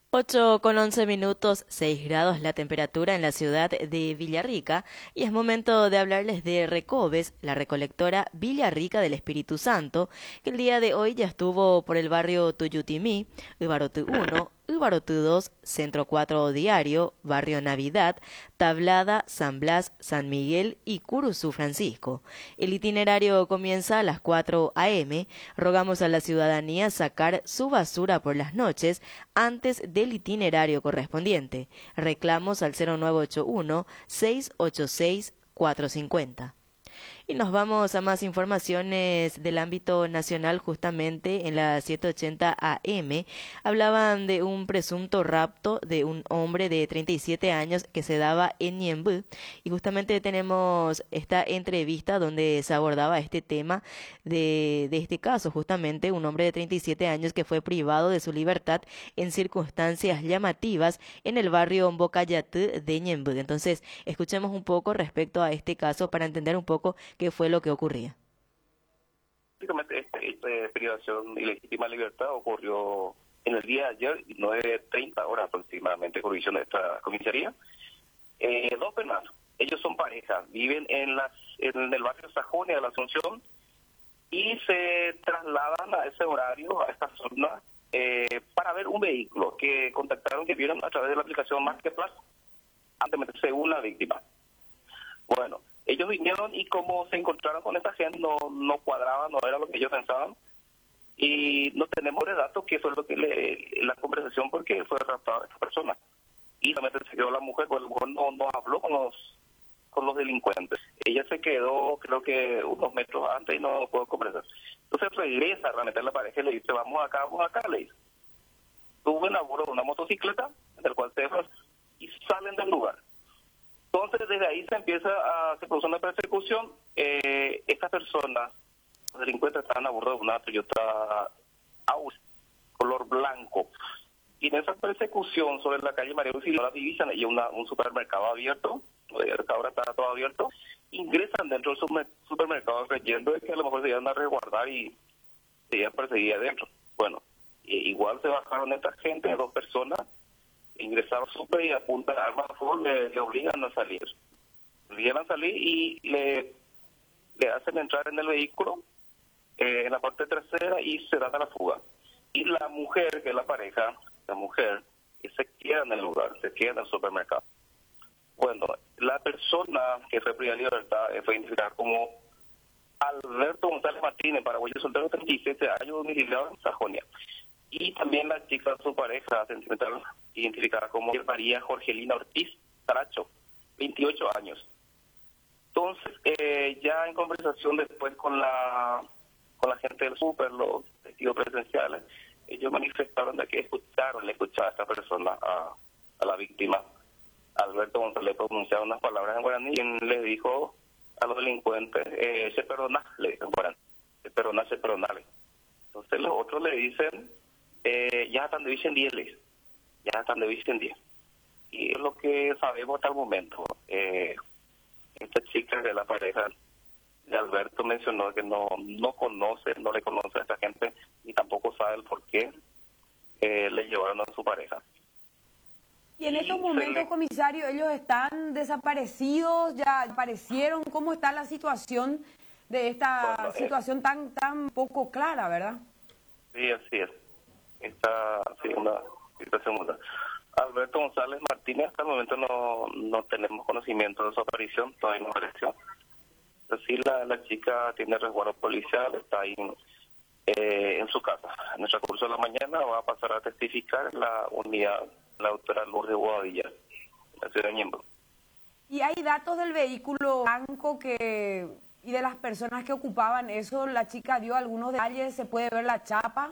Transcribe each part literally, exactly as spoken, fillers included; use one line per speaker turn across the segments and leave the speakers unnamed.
Ocho con once minutos, seis grados la temperatura en la ciudad de Villarrica y es momento de hablarles de Recobes, la recolectora Villarrica del Espíritu Santo, que el día de hoy ya estuvo por el barrio Tuyutimí, Ubarotu uno, Ubarotu dos, Centro cuatro Diario, Barrio Navidad, Tablada, San Blas, San Miguel y Curuzú Francisco. El itinerario comienza a las cuatro a eme. Rogamos a la ciudadanía sacar su basura por las noches antes del itinerario correspondiente. Reclamos al cero nueve ocho uno, seis ocho seis, cuatro cinco cero. Y nos vamos a más informaciones del ámbito nacional. Justamente en la setecientos ochenta A M hablaban de un presunto rapto de un hombre de treinta y siete años que se daba en Ñemby, y justamente tenemos esta entrevista donde se abordaba este tema de, de este caso. Justamente un hombre de treinta y siete años que fue privado de su libertad en circunstancias llamativas en el barrio Mbocayatú de Ñemby. Entonces escuchemos un poco respecto a este caso para entender un poco qué fue lo que ocurría.
Básicamente, esta este, privación ilegítima de libertad ocurrió en el día de ayer, nueve treinta horas aproximadamente, por visión de esta comisaría. Eh, dos personas, ellos son pareja, viven en, las, en el barrio Sajonia de la Asunción y se trasladan a ese horario, a esta zona, eh, para ver un vehículo que contactaron, que vieron a través de la aplicación Marketplace, antes de meterse una víctima. Bueno, ellos vinieron y como se encontraron con esta gente, no, no cuadraba, no era lo que ellos pensaban. Y no tenemos de datos qué fue lo que le, la conversación, porque fue raptada esta persona. Y solamente se quedó la mujer, porque la mujer no, no habló con los con los delincuentes. Ella se quedó, creo que unos metros antes, y no pudo conversar. Entonces regresa realmente la pareja y le dice, vamos acá, vamos acá, le dice. Suben a bordo de una motocicleta, en el cual se y salen del lugar. Entonces, desde ahí se empieza a se produce una persecución. Eh, estas personas, los delincuentes, estaban a bordo de una Toyota Audi, color blanco. Y en esa persecución sobre la calle María Auxiliadora divisan y una, un supermercado abierto, ahora está todo abierto, ingresan dentro del supermercado creyendo que a lo mejor se iban a resguardar y se iban a perseguir adentro. Bueno, igual se bajaron esta gente, dos personas, ingresaron súper y apuntan armas a fuego, le, le obligan a salir. Le obligan a salir y le, le hacen entrar en el vehículo, eh, en la parte trasera, y se dan a la fuga. Y la mujer, que es la pareja, la mujer, se queda en el lugar, se queda en el supermercado. Bueno, la persona que fue privada de libertad fue identificada como Alberto González Martínez, paraguayo soltero, treinta y siete años, domiciliado en Sajonia. Y también la chica, su pareja sentimental, identificada como María Jorgelina Ortiz Taracho, veintiocho años. Entonces, eh, ya en conversación después con la con la gente del súper, los testigos presenciales, ellos manifestaron de que escucharon, le escuchaba a esta persona, a, a la víctima, Alberto González, pronunciaba unas palabras en guaraní, y le dijo a los delincuentes, eh, se perdona, le dijo en guaraní, se perdona, se perdonale. Entonces los otros le dicen, eh, ya están de vice en diez, ya están de vice en diez. Y es lo que sabemos hasta el momento. Eh, esta chica de la pareja de Alberto mencionó que no no conoce, no le conoce a esta gente, ni tampoco sabe el por qué eh, le llevaron a su pareja.
Y en estos momentos, comisario, ellos están desaparecidos, ya aparecieron. ¿Cómo está la situación de esta bueno, situación eh, tan tan poco clara, verdad?
Sí, así es. Está sí, una situación muy clara. Alberto González Martínez, hasta el momento no, no tenemos conocimiento de su aparición, todavía no apareció. Sí, la, la chica tiene resguardo policial, está ahí eh, en su casa. En el transcurso de la mañana va a pasar a testificar en la unidad, la doctora Lourdes Boadilla, en la ciudad de Ñemby.
¿Y hay datos del vehículo blanco que y de las personas que ocupaban eso? ¿La chica dio algunos detalles? ¿Se puede ver la chapa?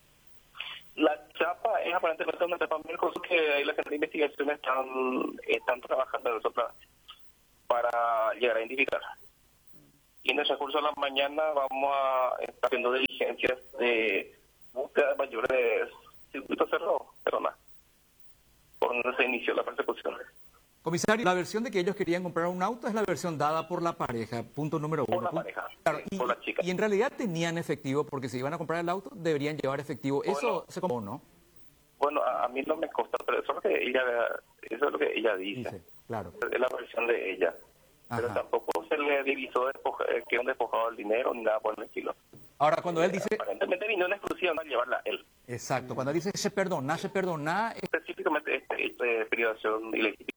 La chapa es aparentemente una chapa mil cosas que ahí la gente de investigación están, están trabajando en eso para, para llegar a identificar. Y en el transcurso de la mañana vamos a estar haciendo diligencias de búsqueda de mayores circuitos cerrados, pero nada. Por donde se inició la persecución.
Comisario, la versión de que ellos querían comprar un auto es la versión dada por la pareja, punto número uno.
Por la pareja,
claro,
sí,
y,
por la chica.
Y en realidad tenían efectivo, porque si iban a comprar el auto, deberían llevar efectivo. Eso
bueno,
se compró, ¿no?
Bueno, a, a mí no me consta, pero eso es lo que ella, eso es lo que ella dice.
Dice, claro.
Es la versión de ella. Pero
Ajá.
tampoco se le divisó despoja, eh, que un despojado del dinero ni nada por el estilo.
Ahora, cuando él dice...
Aparentemente vino una exclusión a llevarla a él.
Exacto, cuando él dice se perdona, se perdona... es-
Específicamente este, este privación ilegítima.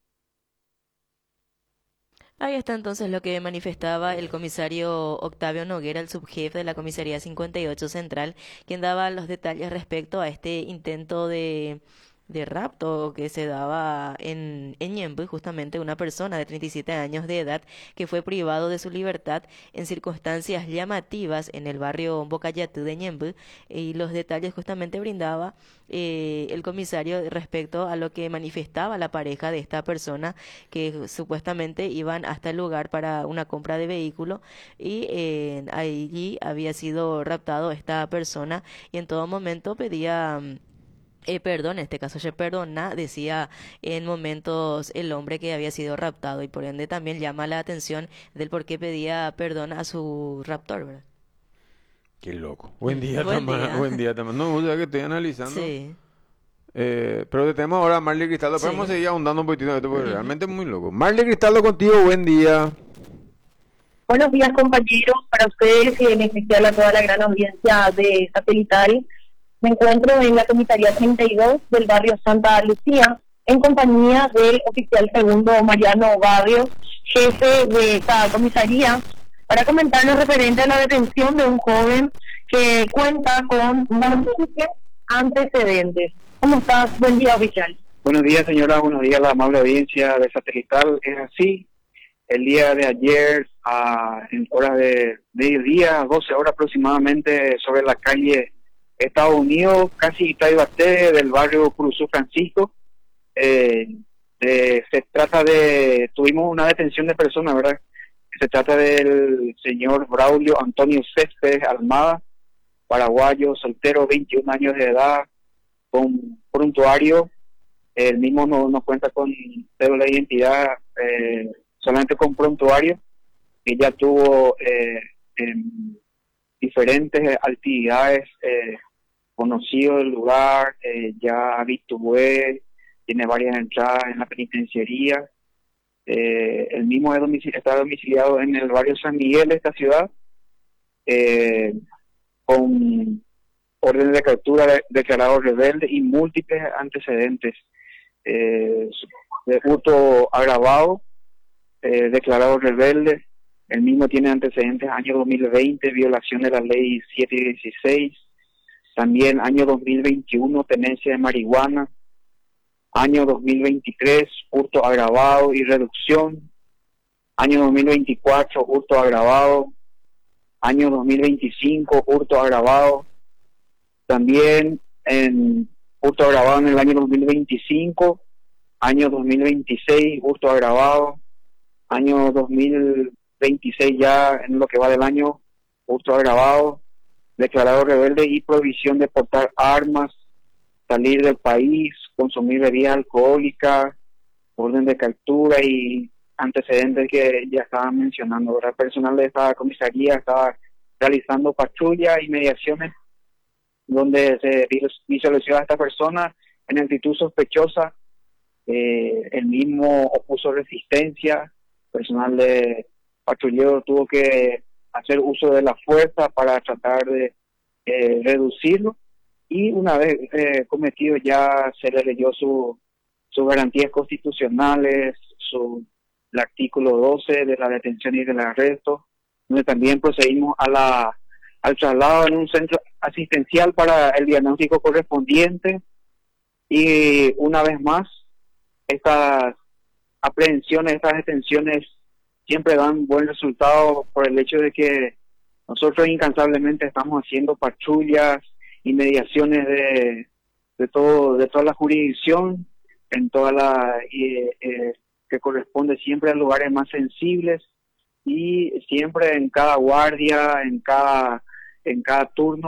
Ahí está entonces lo que manifestaba el comisario Octavio Noguera, el subjefe de la comisaría cincuenta y ocho Central, quien daba los detalles respecto a este intento de, de rapto que se daba en, en Ñemby, justamente una persona de treinta y siete años de edad que fue privado de su libertad en circunstancias llamativas en el barrio Bocayatú de Ñemby, y los detalles justamente brindaba eh, el comisario respecto a lo que manifestaba la pareja de esta persona, que supuestamente iban hasta el lugar para una compra de vehículo, y eh, allí había sido raptado esta persona, y en todo momento pedía mm, eh, perdón, en este caso se perdona, decía en momentos el hombre que había sido raptado, y por ende también llama la atención del por qué pedía perdón a su raptor, ¿verdad?
Qué loco. Buen día,
Buen
Tamara.
día.
Buen día, Tamara. No, o sea que estoy analizando.
Sí.
Eh, pero tenemos ahora a Marley Cristaldo. Pero
Sí.
vamos a seguir ahondando un poquitito en esto porque realmente es muy loco. Marley Cristaldo contigo, buen día.
Buenos días, compañeros, para ustedes y en especial a toda la gran audiencia de Satelital. Me encuentro en la comisaría treinta y dos del barrio Santa Lucía, en compañía del oficial segundo Mariano Barrio, jefe de esta comisaría, para comentar lo referente a la detención de un joven que cuenta con múltiples antecedentes. ¿Cómo estás? Buen día, oficial.
Buenos días, señora. Buenos días, la amable audiencia de Satelital. Es así. El día de ayer, a, en horas de mediodía, doce horas aproximadamente, sobre la calle Estados Unidos, casi Itaibaté, del barrio Cruzú Francisco, eh, eh, se trata de, tuvimos una detención de personas, ¿verdad? Se trata del señor Braulio Antonio Céspedes Almada, paraguayo, soltero, veintiún años de edad, con prontuario. El mismo no, no cuenta con cédula de identidad, eh, solamente con prontuario, que ya tuvo eh, en diferentes actividades, eh, conocido el lugar, eh, ya habitué, tiene varias entradas en la penitenciaría. Eh, el mismo es domicili- está domiciliado en el barrio San Miguel de esta ciudad, eh, con orden de captura de, declarado rebelde y múltiples antecedentes eh, de hurto agravado, eh, declarado rebelde. El mismo tiene antecedentes año dos mil veinte, violación de la ley siete dieciséis, también año dos mil veintiuno, tenencia de marihuana, año dos mil veintitrés, hurto agravado y reducción, año dos mil veinticuatro, hurto agravado, año dos mil veinticinco, hurto agravado, también en hurto agravado en el año dos mil veinticinco, año dos mil veintiséis, hurto agravado, año dos mil veintiséis ya en lo que va del año, hurto agravado, declarado rebelde y prohibición de portar armas, salir del país, consumir bebidas alcohólicas, orden de captura y antecedentes que ya estaban mencionando. Ahora, el personal de esta comisaría estaba realizando patrullas y mediaciones donde se visualizó a esta persona en actitud sospechosa. Eh, el mismo opuso resistencia, personal de patrullero tuvo que hacer uso de la fuerza para tratar de eh, reducirlo, y una vez eh, cometido ya se le leyó su, sus garantías constitucionales, su el artículo doce de la detención y del arresto, donde también procedimos a la al traslado en un centro asistencial para el diagnóstico correspondiente. Y una vez más, estas aprehensiones, estas detenciones siempre dan buen resultado por el hecho de que nosotros incansablemente estamos haciendo patrullas y mediaciones de, de todo de toda la jurisdicción, en toda la eh, eh, que corresponde siempre a lugares más sensibles, y siempre en cada guardia, en cada en cada turno